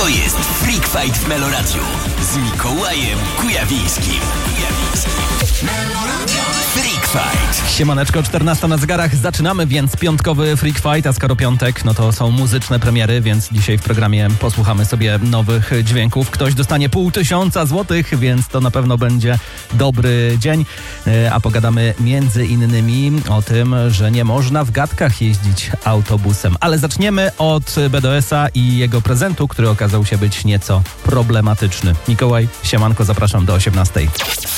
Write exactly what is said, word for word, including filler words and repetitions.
To jest Freak Fight w Meloradiu z Mikołajem Kujawińskim. Freak Fight. Siemaneczko, czternasta na zegarach. Zaczynamy więc piątkowy Freak Fight, a skoro piątek, no to są muzyczne premiery, więc dzisiaj w programie posłuchamy sobie nowych dźwięków. Ktoś dostanie pół tysiąca złotych, więc to na pewno będzie dobry dzień. A pogadamy między innymi o tym, że nie można w gadkach jeździć autobusem. Ale zaczniemy od B D S a i jego prezentu, który okazał się być nieco problematyczny. Mikołaj, siemanko, zapraszam do osiemnastej.